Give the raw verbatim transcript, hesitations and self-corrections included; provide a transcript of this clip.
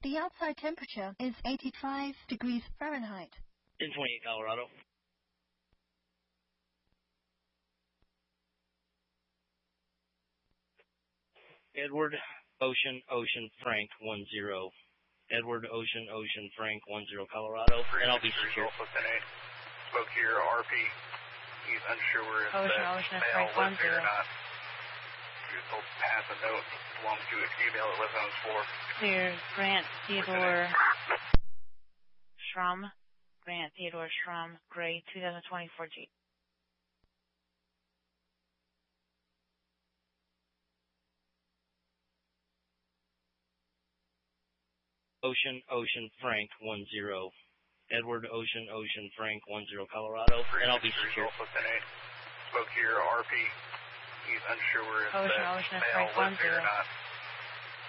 The outside temperature is eighty-five degrees Fahrenheit. ten twenty-eight Colorado. Edward, Ocean, Ocean, Frank, one zero. Edward, Ocean, Ocean, Frank, one zero, Colorado, and I'll be secure. Spoke to your R P. He's unsure where Ocean, the Ocean, mail Frank, one lives here zero. or not. He was told to pass a note along to an email that lives on his floor. Clear, Grant, Theodore, Schramm, Grant, Theodore, Schramm, Gray, two thousand twenty-four G. Ocean, Ocean, Frank, one zero. Edward, Ocean, Ocean, Frank, one zero, Colorado, and I'll be secure. Spoke to your R P. He's unsure where Ocean, the Ocean, mail Frank, one lives here or zero. not.